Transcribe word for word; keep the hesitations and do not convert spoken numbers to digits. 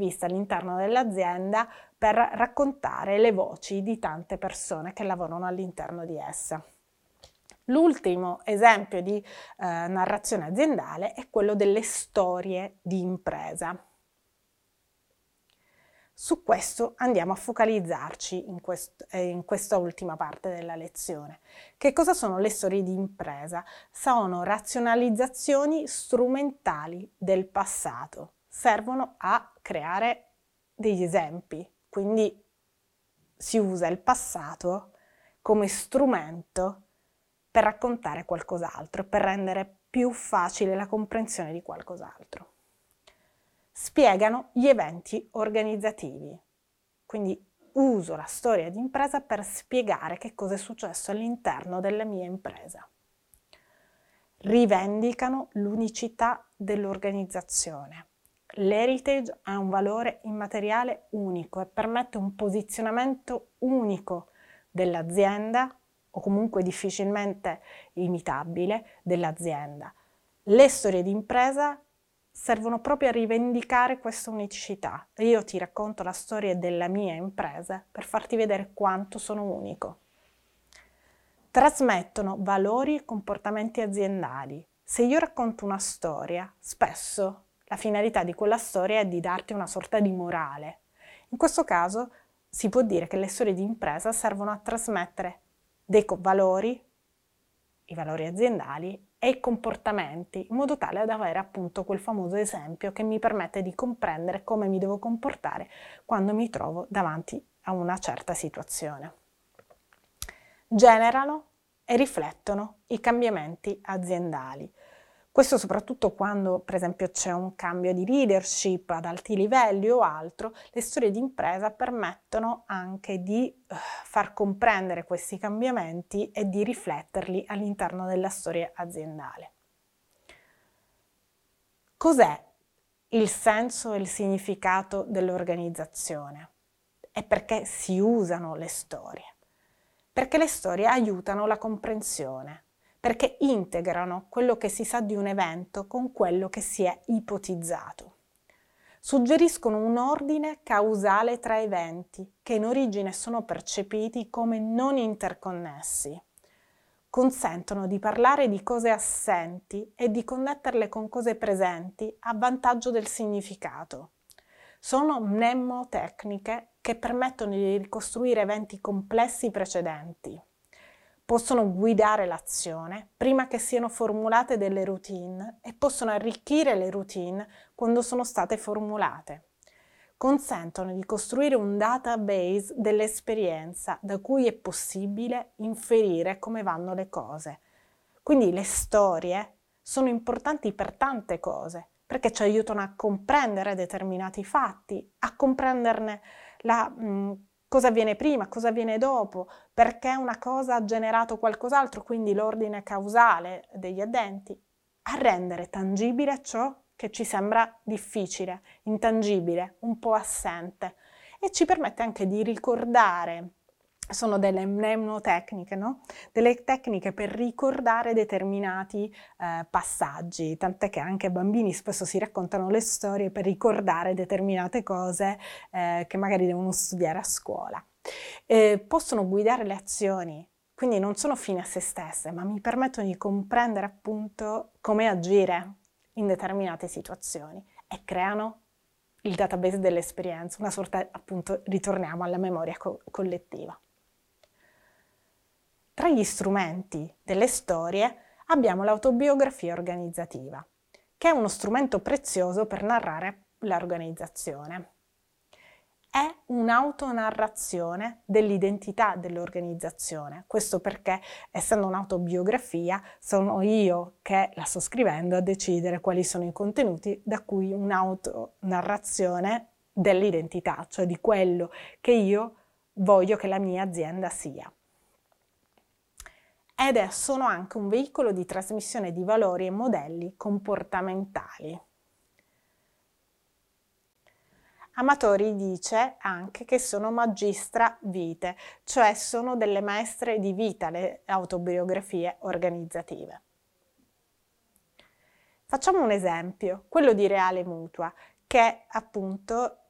vista all'interno dell'azienda per raccontare le voci di tante persone che lavorano all'interno di essa. L'ultimo esempio di eh, narrazione aziendale è quello delle storie di impresa. Su questo andiamo a focalizzarci in, quest- eh, in questa ultima parte della lezione. Che cosa sono le storie di impresa? Sono razionalizzazioni strumentali del passato. Servono a creare degli esempi, quindi si usa il passato come strumento per raccontare qualcos'altro, per rendere più facile la comprensione di qualcos'altro. Spiegano gli eventi organizzativi, quindi uso la storia di impresa per spiegare che cosa è successo all'interno della mia impresa. Rivendicano l'unicità dell'organizzazione. L'heritage ha un valore immateriale unico e permette un posizionamento unico dell'azienda o comunque difficilmente imitabile dell'azienda. Le storie di impresa servono proprio a rivendicare questa unicità. Io ti racconto la storia della mia impresa per farti vedere quanto sono unico. Trasmettono valori e comportamenti aziendali. Se io racconto una storia, spesso la finalità di quella storia è di darti una sorta di morale. In questo caso si può dire che le storie di impresa servono a trasmettere dei valori, i valori aziendali e i comportamenti, in modo tale da avere appunto quel famoso esempio che mi permette di comprendere come mi devo comportare quando mi trovo davanti a una certa situazione. Generano e riflettono i cambiamenti aziendali. Questo soprattutto quando, per esempio, c'è un cambio di leadership ad alti livelli o altro, le storie di impresa permettono anche di uh, far comprendere questi cambiamenti e di rifletterli all'interno della storia aziendale. Cos'è il senso e il significato dell'organizzazione? È perché si usano le storie, perché le storie aiutano la comprensione, perché integrano quello che si sa di un evento con quello che si è ipotizzato. Suggeriscono un ordine causale tra eventi che in origine sono percepiti come non interconnessi. Consentono di parlare di cose assenti e di connetterle con cose presenti a vantaggio del significato. Sono mnemotecniche che permettono di ricostruire eventi complessi precedenti. Possono guidare l'azione prima che siano formulate delle routine e possono arricchire le routine quando sono state formulate. Consentono di costruire un database dell'esperienza da cui è possibile inferire come vanno le cose. Quindi le storie sono importanti per tante cose, perché ci aiutano a comprendere determinati fatti, a comprenderne la... Mh, cosa avviene prima, cosa avviene dopo, perché una cosa ha generato qualcos'altro, quindi l'ordine causale degli addenti, a rendere tangibile ciò che ci sembra difficile, intangibile, un po' assente, e ci permette anche di ricordare, sono delle mnemotecniche, no? Delle tecniche per ricordare determinati eh, passaggi, tant'è che anche ai bambini spesso si raccontano le storie per ricordare determinate cose eh, che magari devono studiare a scuola. Eh, possono guidare le azioni, quindi non sono fine a se stesse, ma mi permettono di comprendere appunto come agire in determinate situazioni e creano il database dell'esperienza, una sorta, appunto, ritorniamo alla memoria co- collettiva. Tra gli strumenti delle storie abbiamo l'autobiografia organizzativa, che è uno strumento prezioso per narrare l'organizzazione. È un'autonarrazione dell'identità dell'organizzazione. Questo perché, essendo un'autobiografia, sono io che la sto scrivendo a decidere quali sono i contenuti, da cui un'autonarrazione dell'identità, cioè di quello che io voglio che la mia azienda sia. Ed è, sono anche un veicolo di trasmissione di valori e modelli comportamentali. Amatori dice anche che sono magistra vitae, cioè sono delle maestre di vita le autobiografie organizzative. Facciamo un esempio, quello di Reale Mutua, che appunto